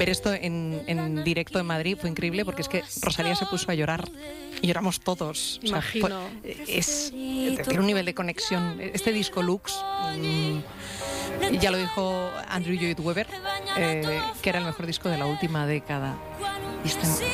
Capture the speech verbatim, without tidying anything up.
ver esto en, en directo en Madrid fue increíble, porque es que Rosalía se puso a llorar y lloramos todos. O sea, Imagino. fue- es, tiene un nivel de conexión. Este disco Lux, mm, ya lo dijo Andrew Lloyd Webber, eh, que era el mejor disco de la última década. Y este